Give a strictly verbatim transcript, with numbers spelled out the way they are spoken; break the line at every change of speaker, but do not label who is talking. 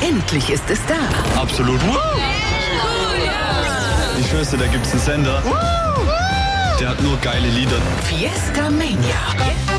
Endlich ist es da.
Absolut. Ich schwör's, da gibt's einen Sender. Der hat nur geile Lieder.
Fiesta Mania.